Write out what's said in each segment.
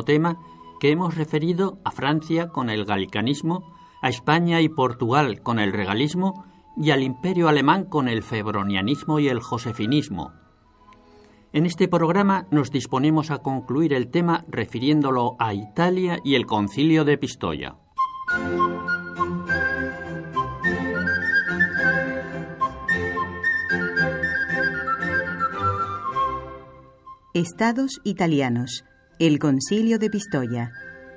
tema que hemos referido a Francia con el galicanismo, a España y Portugal con el regalismo y al Imperio alemán con el febronianismo y el josefinismo. En este programa nos disponemos a concluir el tema refiriéndolo a Italia y el Concilio de Pistoia. Estados italianos. El Concilio de Pistoia.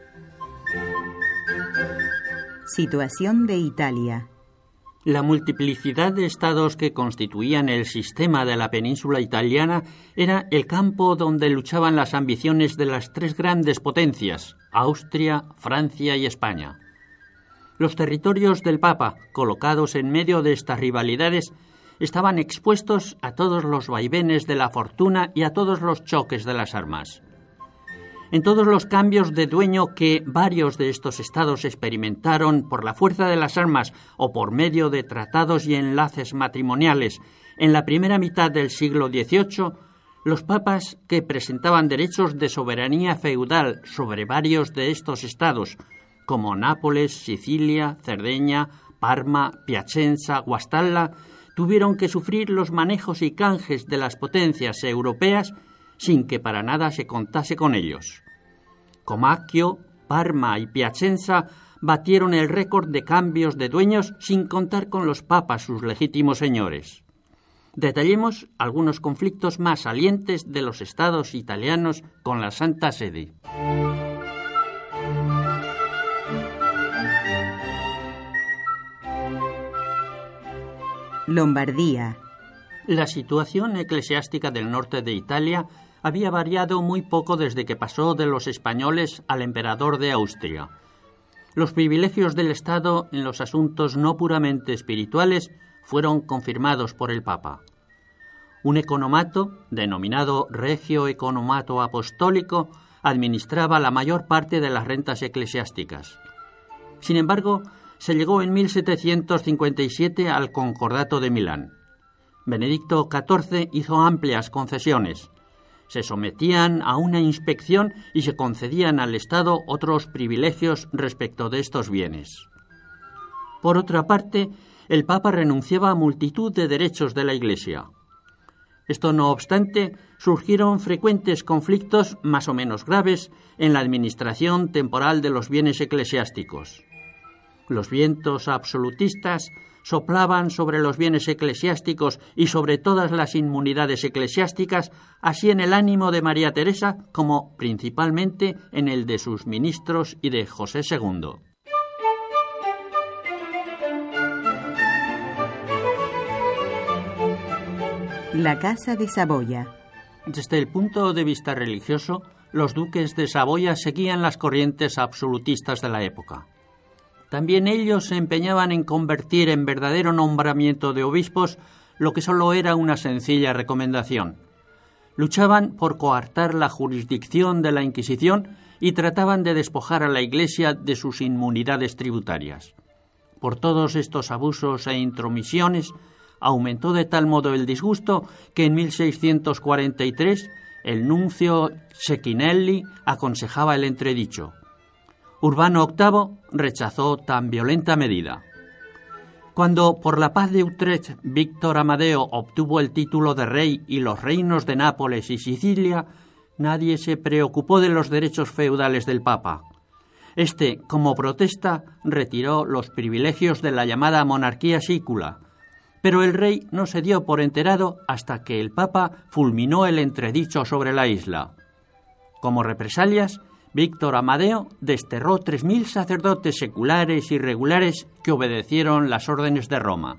Situación de Italia. La multiplicidad de estados que constituían el sistema de la península italiana era el campo donde luchaban las ambiciones de las tres grandes potencias, Austria, Francia y España. Los territorios del Papa, colocados en medio de estas rivalidades, estaban expuestos a todos los vaivenes de la fortuna y a todos los choques de las armas. En todos los cambios de dueño que varios de estos estados experimentaron por la fuerza de las armas o por medio de tratados y enlaces matrimoniales en la primera mitad del siglo XVIII, los papas que presentaban derechos de soberanía feudal sobre varios de estos estados, como Nápoles, Sicilia, Cerdeña, Parma, Piacenza, Guastalla, tuvieron que sufrir los manejos y canjes de las potencias europeas sin que para nada se contase con ellos. Comacchio, Parma y Piacenza batieron el récord de cambios de dueños sin contar con los papas, sus legítimos señores. Detallemos algunos conflictos más salientes de los estados italianos con la Santa Sede. Lombardía. La situación eclesiástica del norte de Italia había variado muy poco desde que pasó de los españoles al emperador de Austria. Los privilegios del Estado en los asuntos no puramente espirituales fueron confirmados por el Papa. Un economato, denominado Regio Economato Apostólico, administraba la mayor parte de las rentas eclesiásticas. Sin embargo, se llegó en 1757 al Concordato de Milán. Benedicto XIV hizo amplias concesiones. Se sometían a una inspección y se concedían al Estado otros privilegios respecto de estos bienes. Por otra parte, el Papa renunciaba a multitud de derechos de la Iglesia. Esto no obstante, surgieron frecuentes conflictos más o menos graves en la administración temporal de los bienes eclesiásticos. Los vientos absolutistas soplaban sobre los bienes eclesiásticos y sobre todas las inmunidades eclesiásticas, así en el ánimo de María Teresa como principalmente en el de sus ministros y de José II. La Casa de Saboya. Desde el punto de vista religioso, los duques de Saboya seguían las corrientes absolutistas de la época. También ellos se empeñaban en convertir en verdadero nombramiento de obispos lo que solo era una sencilla recomendación. Luchaban por coartar la jurisdicción de la Inquisición y trataban de despojar a la Iglesia de sus inmunidades tributarias. Por todos estos abusos e intromisiones, aumentó de tal modo el disgusto que en 1643 el nuncio Cecchinelli aconsejaba el entredicho. Urbano VIII rechazó tan violenta medida. Cuando por la paz de Utrecht Víctor Amadeo obtuvo el título de rey y los reinos de Nápoles y Sicilia, nadie se preocupó de los derechos feudales del Papa. Este, como protesta, retiró los privilegios de la llamada monarquía sícula, pero el rey no se dio por enterado hasta que el Papa fulminó el entredicho sobre la isla. Como represalias, Víctor Amadeo desterró 3.000 sacerdotes seculares y regulares que obedecieron las órdenes de Roma.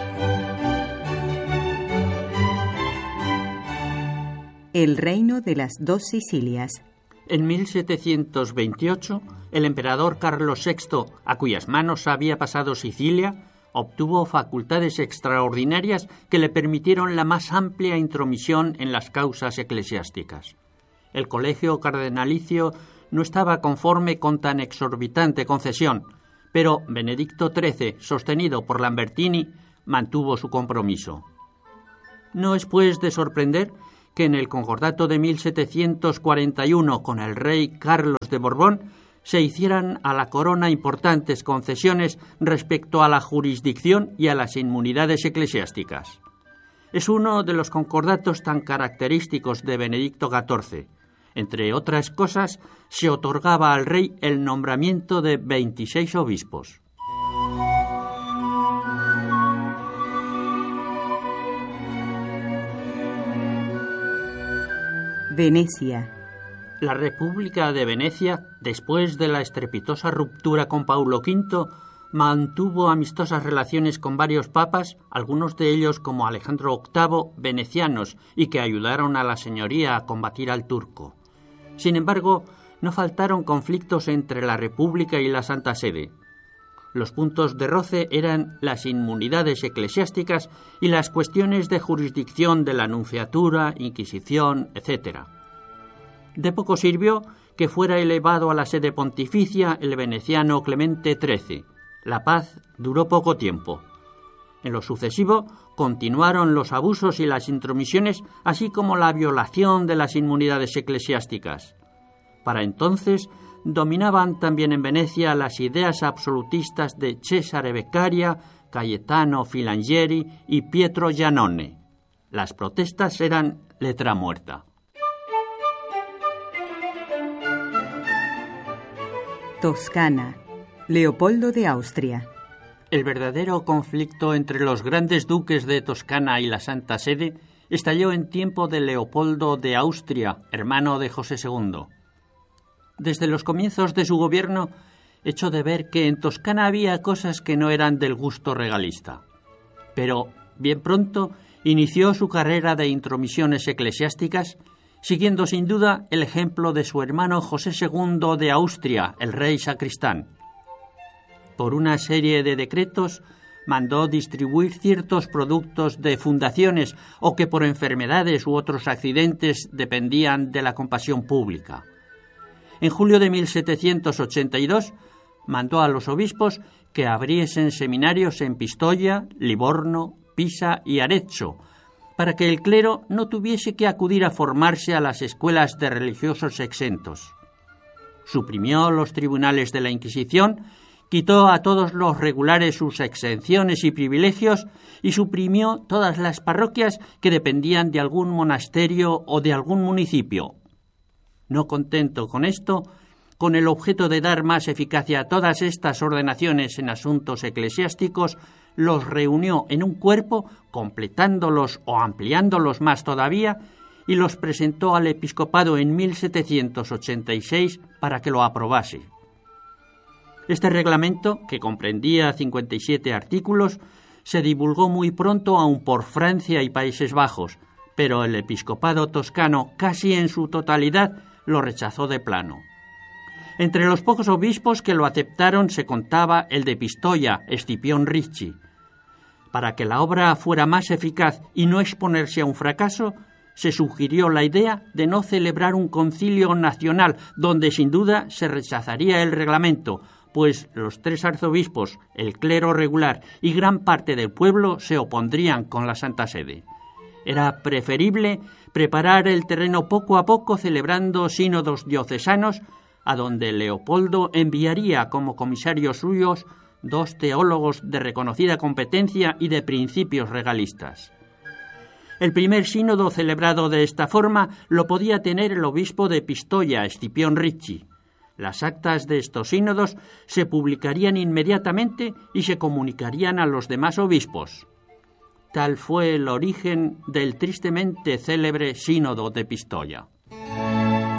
El reino de las dos Sicilias. En 1728, el emperador Carlos VI, a cuyas manos había pasado Sicilia, obtuvo facultades extraordinarias que le permitieron la más amplia intromisión en las causas eclesiásticas. El colegio cardenalicio no estaba conforme con tan exorbitante concesión, pero Benedicto XIII, sostenido por Lambertini, mantuvo su compromiso. No es, pues, de sorprender que en el concordato de 1741 con el rey Carlos de Borbón se hicieran a la corona importantes concesiones respecto a la jurisdicción y a las inmunidades eclesiásticas. Es uno de los concordatos tan característicos de Benedicto XIV. Entre otras cosas, se otorgaba al rey el nombramiento de 26 obispos. Venecia. La República de Venecia, después de la estrepitosa ruptura con Paulo V, mantuvo amistosas relaciones con varios papas, algunos de ellos como Alejandro VIII, venecianos, y que ayudaron a la señoría a combatir al turco. Sin embargo, no faltaron conflictos entre la República y la Santa Sede. Los puntos de roce eran las inmunidades eclesiásticas y las cuestiones de jurisdicción de la Nunciatura, Inquisición, etc. De poco sirvió que fuera elevado a la sede pontificia el veneciano Clemente XIII. La paz duró poco tiempo. En lo sucesivo continuaron los abusos y las intromisiones, así como la violación de las inmunidades eclesiásticas. Para entonces dominaban también en Venecia las ideas absolutistas de Cesare Beccaria, Cayetano Filangieri y Pietro Giannone. Las protestas eran letra muerta. Toscana. Leopoldo de Austria. El verdadero conflicto entre los grandes duques de Toscana y la Santa Sede estalló en tiempo de Leopoldo de Austria, hermano de José II. Desde los comienzos de su gobierno, echó de ver que en Toscana había cosas que no eran del gusto regalista. Pero, bien pronto, inició su carrera de intromisiones eclesiásticas, siguiendo sin duda el ejemplo de su hermano José II de Austria, el rey sacristán. Por una serie de decretos, mandó distribuir ciertos productos de fundaciones o que por enfermedades u otros accidentes dependían de la compasión pública. En julio de 1782 mandó a los obispos que abriesen seminarios en Pistoia, Livorno, Pisa y Arezzo, para que el clero no tuviese que acudir a formarse a las escuelas de religiosos exentos. Suprimió los tribunales de la Inquisición, quitó a todos los regulares sus exenciones y privilegios y suprimió todas las parroquias que dependían de algún monasterio o de algún municipio. No contento con esto, con el objeto de dar más eficacia a todas estas ordenaciones en asuntos eclesiásticos, los reunió en un cuerpo, completándolos o ampliándolos más todavía, y los presentó al episcopado en 1786 para que lo aprobase. Este reglamento, que comprendía 57 artículos, se divulgó muy pronto aún por Francia y Países Bajos, pero el episcopado toscano, casi en su totalidad, lo rechazó de plano. Entre los pocos obispos que lo aceptaron se contaba el de Pistoia, Escipión Ricci. Para que la obra fuera más eficaz y no exponerse a un fracaso, se sugirió la idea de no celebrar un concilio nacional, donde sin duda se rechazaría el reglamento, pues los 3 arzobispos, el clero regular y gran parte del pueblo se opondrían con la Santa Sede. Era preferible preparar el terreno poco a poco celebrando sínodos diocesanos, a donde Leopoldo enviaría como comisarios suyos 2 teólogos de reconocida competencia y de principios regalistas. El primer sínodo celebrado de esta forma lo podía tener el obispo de Pistoia, Escipión Ricci. Las actas de estos sínodos se publicarían inmediatamente y se comunicarían a los demás obispos. Tal fue el origen del tristemente célebre sínodo de Pistoia.